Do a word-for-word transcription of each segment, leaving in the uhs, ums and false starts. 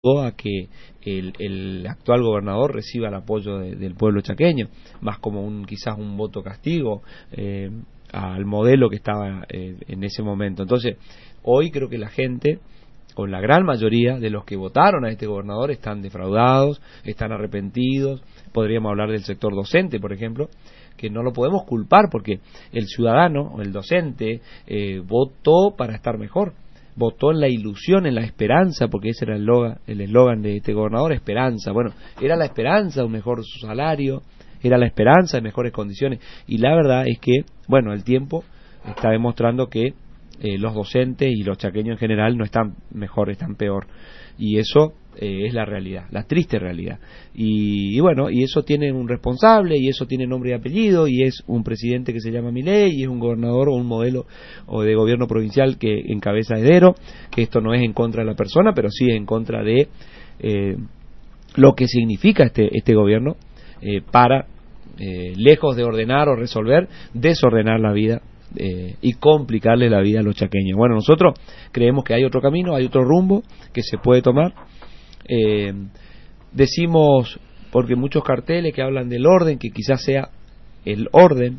a que el, el actual gobernador reciba el apoyo de, del pueblo chaqueño, más como un quizás un voto castigo eh, al modelo que estaba eh, en ese momento. Entonces, hoy creo que la gente, o la gran mayoría de los que votaron a este gobernador, están defraudados, están arrepentidos. Podríamos hablar del sector docente, por ejemplo, que no lo podemos culpar porque el ciudadano o el docente eh, votó para estar mejor. Votó en la ilusión, en la esperanza, porque ese era el eslogan el eslogan de este gobernador, esperanza. Bueno, era la esperanza, un mejor salario, era la esperanza de mejores condiciones. Y la verdad es que, bueno, el tiempo está demostrando que eh, los docentes y los chaqueños en general no están mejor, están peor. Y eso eh, es la realidad, la triste realidad. Y, y bueno, y eso tiene un responsable, y eso tiene nombre y apellido, y es un presidente que se llama Milei, y es un gobernador o un modelo o de gobierno provincial que encabeza Heredero, que esto no es en contra de la persona, pero sí en contra de eh, lo que significa este, este gobierno eh, para, eh, lejos de ordenar o resolver, desordenar la vida Eh, y complicarle la vida a los chaqueños. Bueno, nosotros creemos que hay otro camino, hay otro rumbo que se puede tomar. Eh, decimos, porque muchos carteles que hablan del orden, que quizás sea el orden,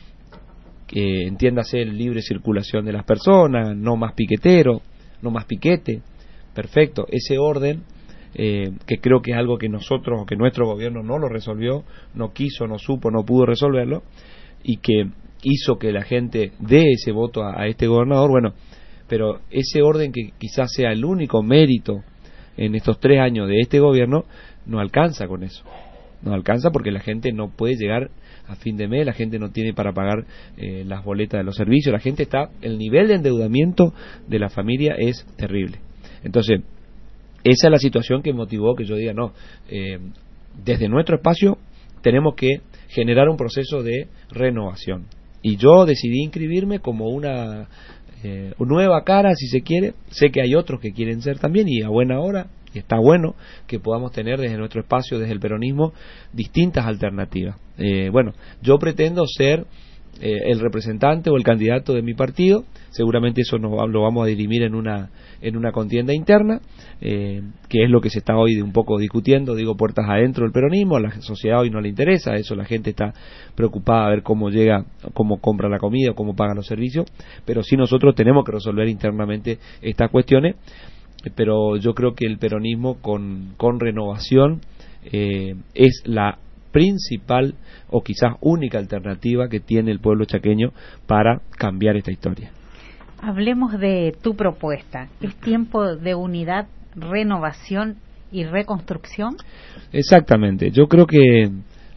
que entiéndase el libre circulación de las personas, no más piquetero, no más piquete, perfecto, ese orden, eh, que creo que es algo que nosotros, o que nuestro gobierno no lo resolvió, no quiso, no supo, no pudo resolverlo, y que hizo que la gente dé ese voto a, a este gobernador. Bueno, pero ese orden que quizás sea el único mérito en estos tres años de este gobierno, no alcanza con eso. No alcanza porque la gente no puede llegar a fin de mes, la gente no tiene para pagar eh, las boletas de los servicios, la gente está, el nivel de endeudamiento de la familia es terrible. Entonces, esa es la situación que motivó que yo diga, no, eh, desde nuestro espacio tenemos que generar un proceso de renovación. Y yo decidí inscribirme como una eh, nueva cara, si se quiere. Sé que hay otros que quieren ser también, y a buena hora, y está bueno que podamos tener desde nuestro espacio, desde el peronismo, distintas alternativas. Eh, bueno, yo pretendo ser eh, el representante o el candidato de mi partido. Seguramente eso nos, lo vamos a dirimir en una en una contienda interna, eh, que es lo que se está hoy de un poco discutiendo, digo, puertas adentro del peronismo. A la sociedad hoy no le interesa eso, la gente está preocupada a ver cómo llega, cómo compra la comida, cómo paga los servicios, pero sí nosotros tenemos que resolver internamente estas cuestiones. Pero yo creo que el peronismo con, con renovación eh, es la principal o quizás única alternativa que tiene el pueblo chaqueño para cambiar esta historia. Hablemos de tu propuesta. ¿Es tiempo de unidad, renovación y reconstrucción? Exactamente. Yo creo que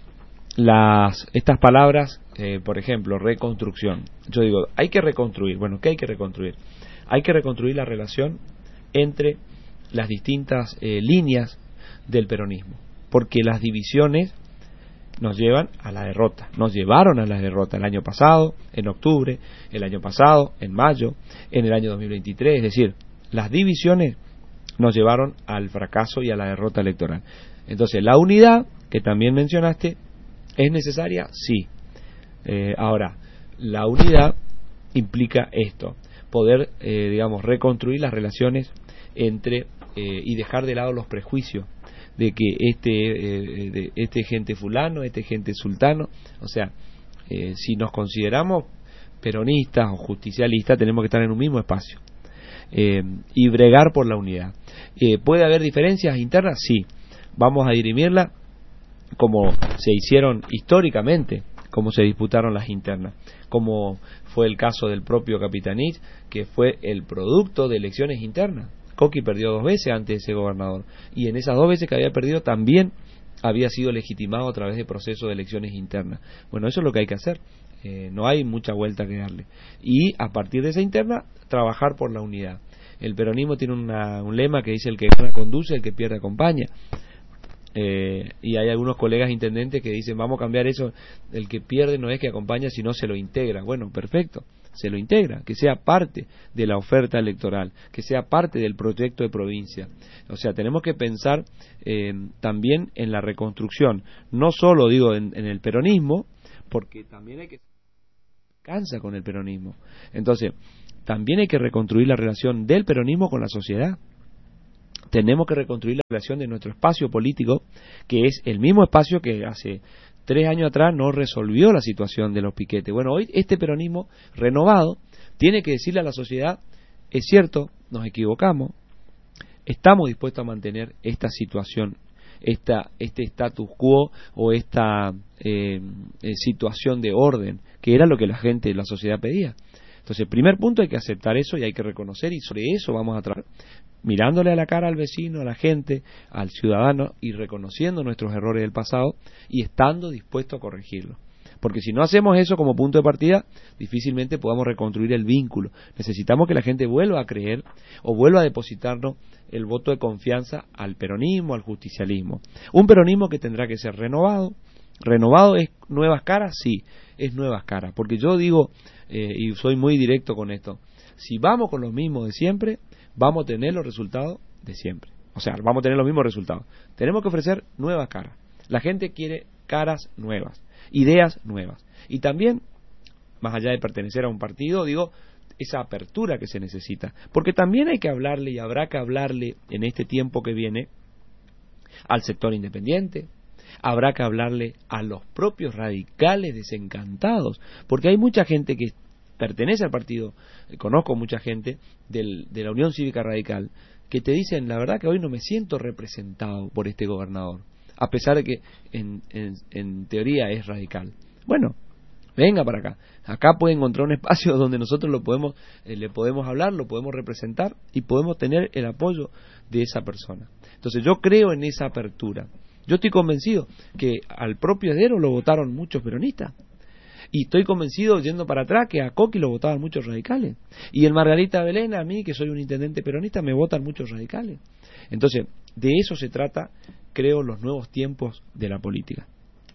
las estas palabras, eh, por ejemplo, reconstrucción. Yo digo, hay que reconstruir. Bueno, ¿qué hay que reconstruir? Hay que reconstruir la relación entre las distintas eh, líneas del peronismo, porque las divisiones nos llevan a la derrota, nos llevaron a la derrota el año pasado, en octubre, el año pasado, en mayo, en el año dos mil veintitrés, es decir, las divisiones nos llevaron al fracaso y a la derrota electoral. Entonces, la unidad, que también mencionaste, ¿es necesaria? Sí. Eh, ahora, la unidad implica esto, poder, eh, digamos, reconstruir las relaciones entre, eh, y dejar de lado los prejuicios de que este eh, de este gente fulano, este gente sultano. O sea, eh, si nos consideramos peronistas o justicialistas, tenemos que estar en un mismo espacio eh, y bregar por la unidad. Eh, ¿Puede haber diferencias internas? Sí. Vamos a dirimirla como se hicieron históricamente, como se disputaron las internas, como fue el caso del propio Capitanich, que fue el producto de elecciones internas. Coqui perdió dos veces ante ese gobernador, y en esas dos veces que había perdido también había sido legitimado a través de procesos de elecciones internas. Bueno, eso es lo que hay que hacer, eh, no hay mucha vuelta que darle, y a partir de esa interna trabajar por la unidad. El peronismo tiene una, un lema que dice: el que gana conduce, el que pierde acompaña. Eh, y hay algunos colegas intendentes que dicen: vamos a cambiar eso, el que pierde no es que acompaña, sino se lo integra. Bueno, perfecto, se lo integra, que sea parte de la oferta electoral, que sea parte del proyecto de provincia. O sea, tenemos que pensar eh, también en la reconstrucción, no solo digo en, en el peronismo, porque también hay que cansa con el peronismo. Entonces, también hay que reconstruir la relación del peronismo con la sociedad. tenemos que reconstruir la relación de nuestro espacio político, que es el mismo espacio que hace tres años atrás no resolvió la situación de los piquetes. Bueno, hoy este peronismo renovado tiene que decirle a la sociedad, es cierto, nos equivocamos, estamos dispuestos a mantener esta situación, esta, este status quo o esta eh, eh, situación de orden, que era lo que la gente, la sociedad pedía. Entonces, el primer punto, hay que aceptar eso y hay que reconocer, y sobre eso vamos a trabajar, mirándole a la cara al vecino, a la gente, al ciudadano, y reconociendo nuestros errores del pasado y estando dispuestos a corregirlos. Porque si no hacemos eso como punto de partida, difícilmente podamos reconstruir el vínculo. Necesitamos que la gente vuelva a creer o vuelva a depositarnos el voto de confianza al peronismo, al justicialismo. Un peronismo que tendrá que ser renovado. ¿Renovado es nuevas caras? Sí, es nuevas caras. Porque yo digo, eh, y soy muy directo con esto, si vamos con los mismos de siempre, vamos a tener los resultados de siempre. O sea, vamos a tener los mismos resultados. Tenemos que ofrecer nuevas caras. La gente quiere caras nuevas, ideas nuevas. Y también, más allá de pertenecer a un partido, digo, esa apertura que se necesita. Porque también hay que hablarle, y habrá que hablarle en este tiempo que viene, al sector independiente, habrá que hablarle a los propios radicales desencantados, porque hay mucha gente que pertenece al partido, conozco mucha gente del, de la Unión Cívica Radical, que te dicen, la verdad que hoy no me siento representado por este gobernador, a pesar de que en, en, en teoría es radical. Bueno, venga para acá, acá puede encontrar un espacio donde nosotros lo podemos, eh, le podemos hablar, lo podemos representar y podemos tener el apoyo de esa persona. Entonces yo creo en esa apertura. Yo estoy convencido que al propio Heredero lo votaron muchos peronistas. Y estoy convencido, yendo para atrás, que a Coqui lo votaban muchos radicales. Y en Margarita Belén, a mí, que soy un intendente peronista, me votan muchos radicales. Entonces, de eso se trata, creo, los nuevos tiempos de la política.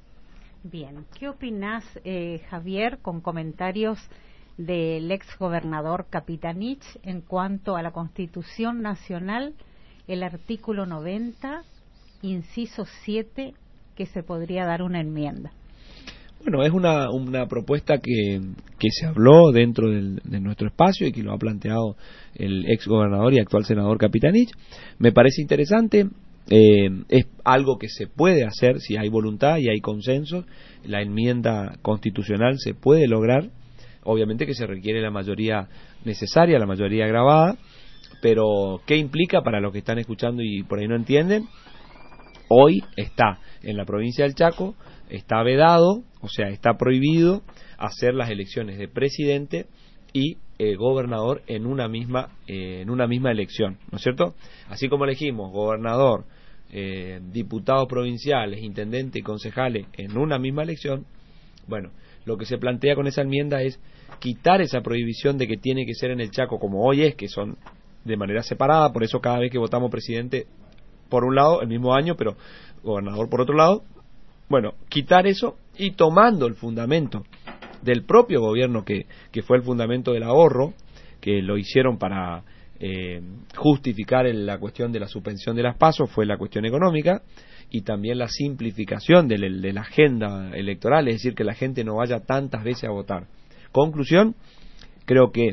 Bien, ¿qué opinás, eh, Javier, con comentarios del ex gobernador Capitanich en cuanto a la Constitución Nacional, el artículo noventa, inciso siete, que se podría dar una enmienda? Bueno, es una, una propuesta que, que se habló dentro del, de nuestro espacio y que lo ha planteado el ex gobernador y actual senador Capitanich. Me parece interesante, eh, es algo que se puede hacer si hay voluntad y hay consenso. La enmienda constitucional se puede lograr, obviamente que se requiere la mayoría necesaria, la mayoría grabada, pero ¿qué implica para los que están escuchando y por ahí no entienden? Hoy está en la provincia del Chaco, está vedado, o sea, está prohibido hacer las elecciones de presidente y eh, gobernador en una misma eh, en una misma elección, ¿no es cierto? Así como elegimos gobernador, eh, diputados provinciales, intendentes y concejales en una misma elección, bueno, lo que se plantea con esa enmienda es quitar esa prohibición de que tiene que ser en el Chaco como hoy es, que son de manera separada, por eso cada vez que votamos presidente por un lado, el mismo año, pero gobernador por otro lado. Bueno, quitar eso y tomando el fundamento del propio gobierno que, que fue el fundamento del ahorro, que lo hicieron para eh, justificar el, la cuestión de la suspensión de las PASO, fue la cuestión económica, y también la simplificación de, de la agenda electoral, es decir, que la gente no vaya tantas veces a votar. Conclusión, creo que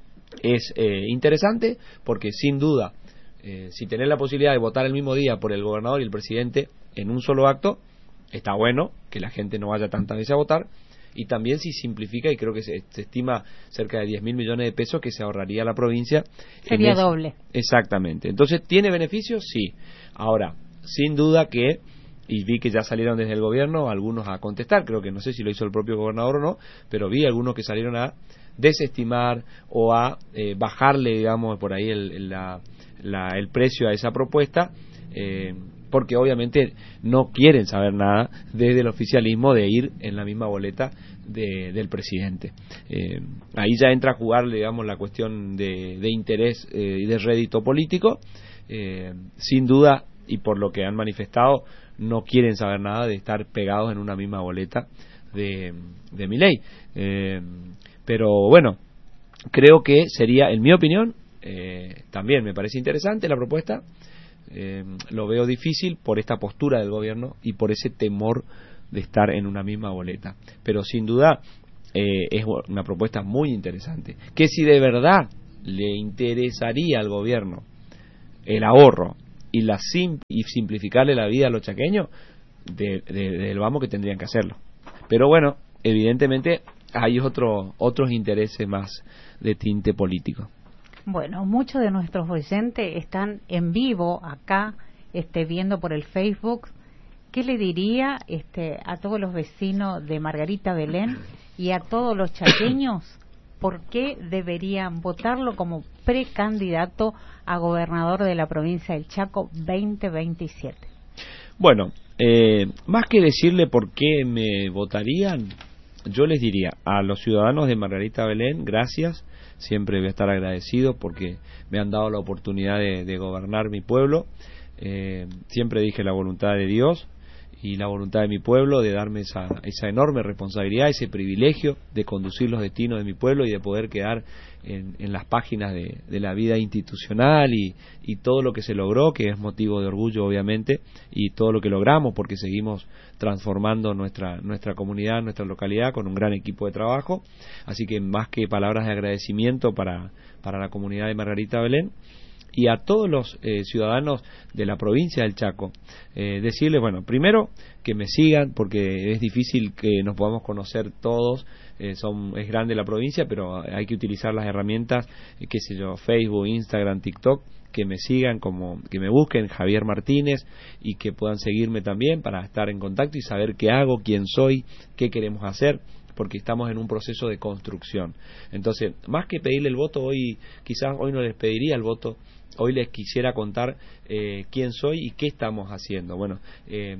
es eh, interesante porque sin duda, eh, si tenés la posibilidad de votar el mismo día por el gobernador y el presidente en un solo acto, está bueno que la gente no vaya tantas veces a votar, y también si simplifica, y creo que se, se estima cerca de diez mil millones de pesos que se ahorraría la provincia. Sería doble. Exactamente. Entonces, ¿tiene beneficios? Sí. Ahora, sin duda que, y vi que ya salieron desde el gobierno algunos a contestar, creo que no sé si lo hizo el propio gobernador o no, pero vi algunos que salieron a desestimar o a eh, bajarle, digamos, por ahí el, el, la, la, el precio a esa propuesta, eh, porque obviamente no quieren saber nada desde el oficialismo de ir en la misma boleta de, del presidente. Eh, ahí ya entra a jugar, digamos, la cuestión de, de interés eh, y de rédito político. Eh, sin duda, y por lo que han manifestado, no quieren saber nada de estar pegados en una misma boleta de, de Milei. Eh, pero bueno, creo que sería, en mi opinión, eh, también me parece interesante la propuesta. Eh, lo veo difícil por esta postura del gobierno y por ese temor de estar en una misma boleta, pero sin duda eh, es una propuesta muy interesante, que si de verdad le interesaría al gobierno el ahorro y la sim y simplificarle la vida a los chaqueños, de, de, del vamos que tendrían que hacerlo. Pero bueno, evidentemente hay otro, otros intereses más de tinte político. Bueno, muchos de nuestros oyentes están en vivo acá, este, viendo por el Facebook. ¿Qué le diría este, a todos los vecinos de Margarita Belén y a todos los chaqueños por qué deberían votarlo como precandidato a gobernador de la provincia del Chaco veinte veintisiete? Bueno, eh, más que decirle por qué me votarían, yo les diría a los ciudadanos de Margarita Belén, gracias, siempre voy a estar agradecido porque me han dado la oportunidad de, de gobernar mi pueblo. Eh, siempre dije la voluntad de Dios y la voluntad de mi pueblo, de darme esa, esa enorme responsabilidad, ese privilegio de conducir los destinos de mi pueblo y de poder quedar en, en las páginas de, de la vida institucional y, y todo lo que se logró, que es motivo de orgullo obviamente, y todo lo que logramos porque seguimos transformando nuestra, nuestra comunidad, nuestra localidad con un gran equipo de trabajo. Así que más que palabras de agradecimiento para, para la comunidad de Margarita Belén, y a todos los eh, ciudadanos de la provincia del Chaco, eh, decirles, bueno, primero que me sigan porque es difícil que nos podamos conocer todos, eh, son, es grande la provincia, pero hay que utilizar las herramientas, eh, qué sé yo, Facebook, Instagram, TikTok, que me sigan, como que me busquen Javier Martínez y que puedan seguirme también para estar en contacto y saber qué hago, quién soy, qué queremos hacer, porque estamos en un proceso de construcción. Entonces, más que pedirle el voto, hoy quizás hoy no les pediría el voto, hoy les quisiera contar eh, quién soy y qué estamos haciendo. Bueno, eh,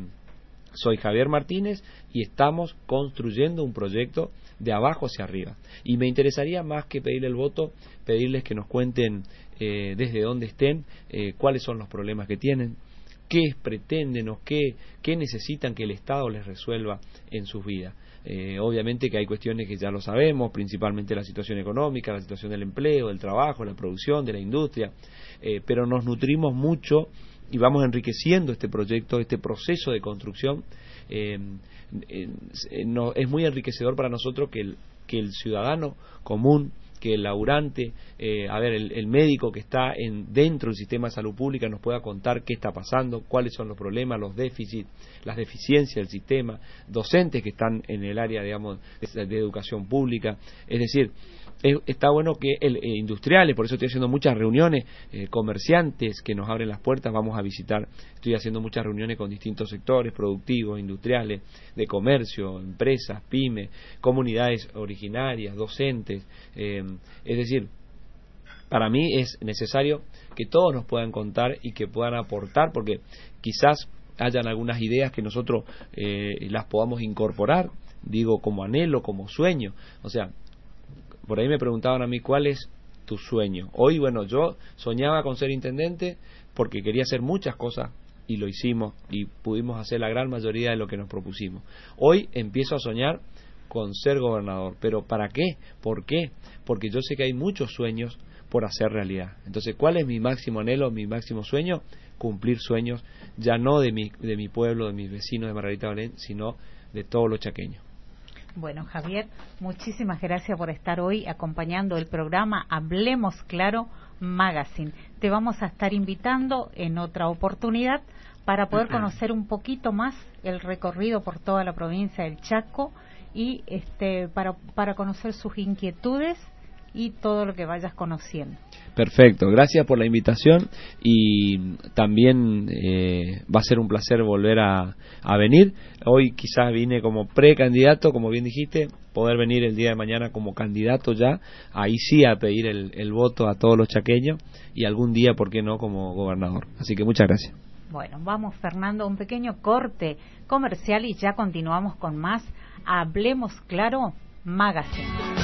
soy Javier Martínez y estamos construyendo un proyecto de abajo hacia arriba. Y me interesaría más que pedirle el voto, pedirles que nos cuenten eh, desde dónde estén, eh, cuáles son los problemas que tienen, qué pretenden o qué, qué necesitan que el Estado les resuelva en sus vidas. Eh, obviamente que hay cuestiones que ya lo sabemos, principalmente la situación económica, la situación del empleo, del trabajo, la producción, de la industria, eh, pero nos nutrimos mucho y vamos enriqueciendo este proyecto, este proceso de construcción. Eh, eh, no, es muy enriquecedor para nosotros que el, que el ciudadano común, que el laburante, eh, a ver, el, el médico que está en, dentro del sistema de salud pública nos pueda contar qué está pasando, cuáles son los problemas, los déficits, las deficiencias del sistema, docentes que están en el área, digamos, de, de educación pública. Es decir, es, está bueno que el, eh, industriales, por eso estoy haciendo muchas reuniones, eh, comerciantes que nos abren las puertas, vamos a visitar, estoy haciendo muchas reuniones con distintos sectores productivos, industriales, de comercio, empresas, pymes, comunidades originarias, docentes, eh, es decir, para mí es necesario que todos nos puedan contar y que puedan aportar, porque quizás hayan algunas ideas que nosotros eh, las podamos incorporar, digo, como anhelo, como sueño. O sea, por ahí me preguntaban a mí, ¿cuál es tu sueño? Hoy, bueno, yo soñaba con ser intendente porque quería hacer muchas cosas y lo hicimos y pudimos hacer la gran mayoría de lo que nos propusimos. Hoy empiezo a soñar con ser gobernador. ¿Pero para qué? ¿Por qué? Porque yo sé que hay muchos sueños por hacer realidad. Entonces, ¿cuál es mi máximo anhelo, mi máximo sueño? Cumplir sueños, ya no de mi, de mi pueblo, de mis vecinos de Margarita Belén, sino de todos los chaqueños. Bueno, Javier, muchísimas gracias por estar hoy acompañando el programa Hablemos Claro Magazine. Te vamos a estar invitando en otra oportunidad para poder conocer un poquito más el recorrido por toda la provincia del Chaco y este para, para conocer sus inquietudes y todo lo que vayas conociendo. Perfecto, gracias por la invitación y también eh, va a ser un placer volver a, a venir. Hoy quizás vine como precandidato, como bien dijiste, poder venir el día de mañana como candidato ya, ahí sí a pedir el, el voto a todos los chaqueños y algún día, ¿por qué no?, como gobernador. Así que muchas gracias. Bueno, vamos, Fernando, un pequeño corte comercial y ya continuamos con más Hablemos Claro Magazine.